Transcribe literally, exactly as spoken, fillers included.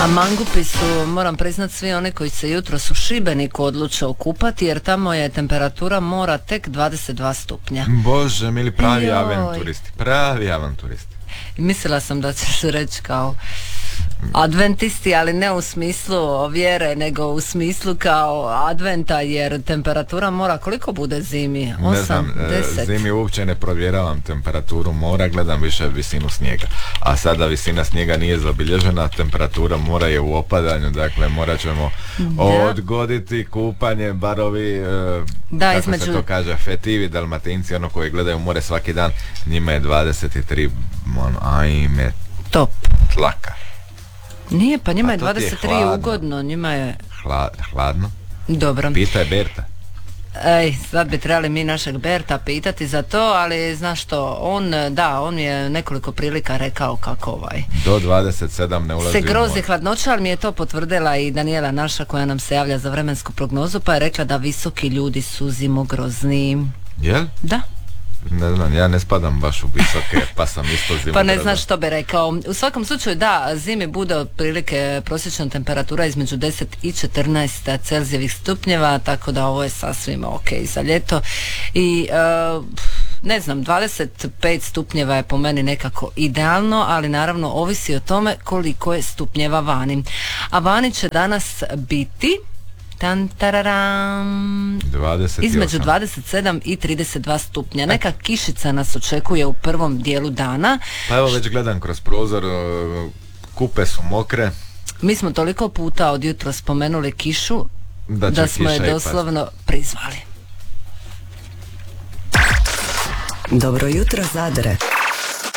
A mangupi su, moram priznat, svi oni koji se jutros u Šibeniku odluče okupati, jer tamo je temperatura mora tek dvadeset dva stupnja. Bože mili, pravi Joj. avanturisti, pravi avanturisti. Mislila sam da ćeš reći kao adventisti, ali ne u smislu vjere, nego u smislu kao adventa, jer temperatura mora koliko bude zimi? osam, Ne znam, deset? zimi uopće ne provjeravam temperaturu mora, gledam više visinu snijega. A sada visina snijega nije zabilježena, temperatura mora je u opadanju, dakle morat ćemo Da. odgoditi kupanje, barovi, e, Da, kako između- se to kaže, fetivi, dalmatinci, ono koji gledaju more svaki dan, njima je dvadeset tri, ono, ajme, Top. tlaka. Nije, pa njima Pa je to ti je dvadeset tri hladno. ugodno, njima je Hla, hladno. dobro. Pitaj Berta. Ej, sad bi trebali mi našeg Berta pitati za to, ali znaš što, on, da, on je nekoliko prilika rekao kako ovaj Do dvadeset sedam ne ulazi se u grozi more. hladnoća, ali mi je to potvrdila i Daniela naša koja nam se javlja za vremensku prognozu, pa je rekla da visoki ljudi su zimogrozni. Jel? Da. Ne znam, ja ne spadam baš u visoke, pa sam isto zimogrozan. Pa ne znaš što bi rekao. U svakom slučaju da, zimi bude otprilike prosječna temperatura između deset i četrnaest Celzijevih stupnjeva, tako da ovo je sasvim ok za ljeto. I uh, ne znam, dvadeset pet stupnjeva je po meni nekako idealno, ali naravno ovisi o tome koliko je stupnjeva vani. A vani će danas biti tan tararam, dvadeset osam. između dvadeset sedam i trideset dva stupnja. Neka kišica nas očekuje u prvom dijelu dana. Pa evo već gledam kroz prozor, uh, kupe su mokre. Mi smo toliko puta od jutra spomenuli kišu Da će da smo je kiša i doslovno prizvali. Dobro jutro, Zadre.